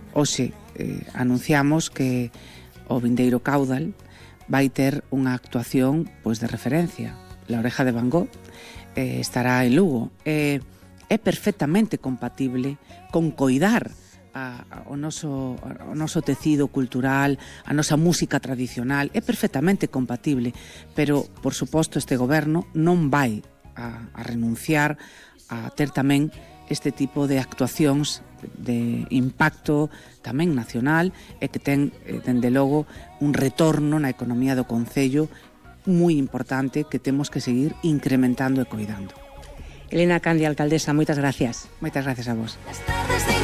hoxe anunciamos que o vindeiro caudal vai ter unha actuación pois de referencia. La Oreja de Van Gogh estará en Lugo. É perfectamente compatible con coidar o noso tecido cultural, a nosa música tradicional. É perfectamente compatible, pero, por suposto, este goberno non vai a renunciar a ter tamén este tipo de actuacións de impacto tamén nacional e que ten, dende logo, un retorno na economía do concello moi importante que temos que seguir incrementando e coidando. Elena Candia, alcaldesa, moitas gracias. Moitas gracias a vos.